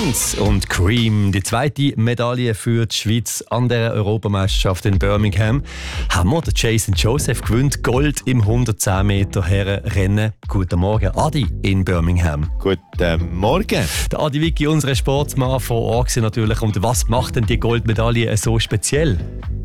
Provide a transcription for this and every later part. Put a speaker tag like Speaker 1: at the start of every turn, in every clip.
Speaker 1: Prince und Cream, die zweite Medaille für die Schweiz an der Europameisterschaft in Birmingham. Haben wir, der Jason Joseph gewinnt Gold im 110 Meter Herrenrennen. Guten Morgen, Adi in Birmingham.
Speaker 2: Guten Morgen.
Speaker 1: Der Adi Wicki, unser Sportsmann vor Ort natürlich. Und was macht denn die Goldmedaille so speziell?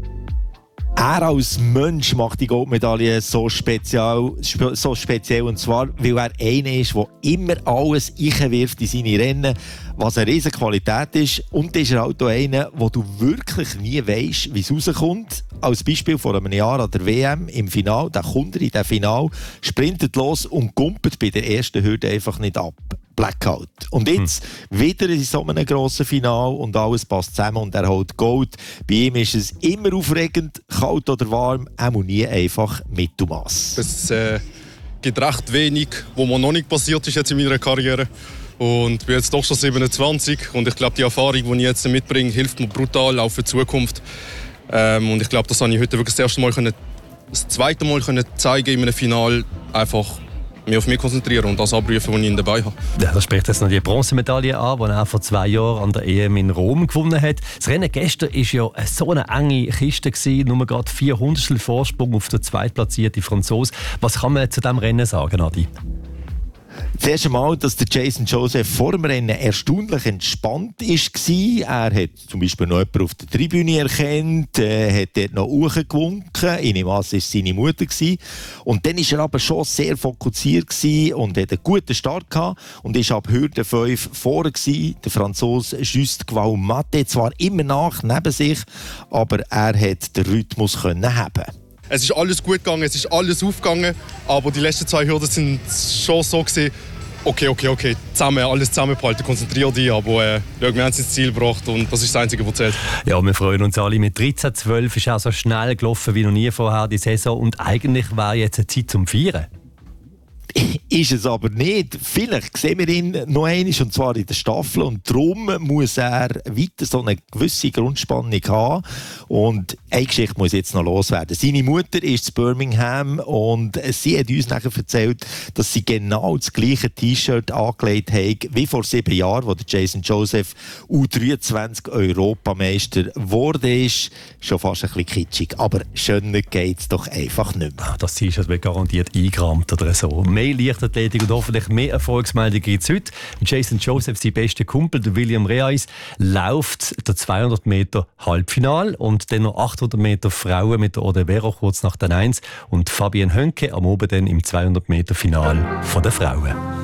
Speaker 2: Er als Mensch macht die Goldmedaille so speziell, und zwar, weil er einer ist, der immer alles einwirft in seine Rennen, was eine riesige Qualität ist. Und ist er halt auch einer, wo du wirklich nie weisst, wie es rauskommt. Als Beispiel vor einem Jahr an der WM im Finale, da kommt er in den Finale, sprintet los und gumpert bei der ersten Hürde einfach nicht ab. Blackout. Und jetzt wieder in so einem grossen Finale und alles passt zusammen und er holt Gold. Bei ihm ist es immer aufregend, kalt oder warm, auch nie einfach Mittelmaß.
Speaker 3: Es gibt recht wenig, was mir noch nicht passiert ist jetzt in meiner Karriere. Und ich bin jetzt doch schon 27 und ich glaube, die Erfahrung, die ich jetzt mitbringe, hilft mir brutal auch für die Zukunft. Und ich glaube, das habe ich heute wirklich das zweite Mal zeigen in einem Finale, einfach mich auf mich konzentrieren und das abrufen, was ich dabei habe.
Speaker 1: Ja, da spricht jetzt noch die Bronzemedaille an, die er vor 2 Jahren an der EM in Rom gewonnen hat. Das Rennen gestern war ja so eine enge Kiste gewesen, nur gerade 400 Vorsprung auf den zweitplatzierten Franzosen. Was kann man zu diesem Rennen sagen, Adi?
Speaker 2: Das erste Mal, dass der Jason Joseph vor dem Rennen erstaunlich entspannt war. Er hat zum Beispiel noch jemanden auf der Tribüne erkannt, hat dort noch hochgewunken. In dem Mass war es seine Mutter. Und dann war er aber schon sehr fokussiert und hat einen guten Start gehabt und ist ab Hürde 5 vorne gewesen. Der Franzose Just Guaumaté zwar immer nach neben sich, aber er hat den Rhythmus können haben.
Speaker 3: Es ist alles gut gegangen, es ist alles aufgegangen, aber die letzten 2 Hürden sind schon so gewesen, okay, alles zusammenbehalten, konzentrier dich, aber wir haben es ins Ziel gebracht und das ist das Einzige, was zählt.
Speaker 1: Ja, wir freuen uns alle. Mit 13:12 ist er so schnell gelaufen wie noch nie vorher die Saison und eigentlich wäre jetzt eine Zeit zum Feiern.
Speaker 2: Ist es aber nicht. Vielleicht sehen wir ihn noch einmal, und zwar in der Staffel. Und darum muss er weiter so eine gewisse Grundspannung haben. Und eine Geschichte muss jetzt noch loswerden. Seine Mutter ist in Birmingham und sie hat uns nachher erzählt, dass sie genau das gleiche T-Shirt angelegt hat wie vor 7 Jahren, wo der Jason Joseph U23 Europameister geworden ist. Schon fast ein bisschen kitschig. Aber schöner geht es doch einfach nicht mehr.
Speaker 1: Das T-Shirt wird garantiert eingerahmt oder so. Mehr Leichtathletik und hoffentlich mehr Erfolgsmeldungen gibt es heute. Jason Joseph, sein bester Kumpel, der William Reis, läuft der 200 Meter Halbfinal und dann noch 800 Meter Frauen mit der Ode Vero kurz nach den 1 und Fabienne Hönke am Abend dann im 200 Meter Final von den Frauen.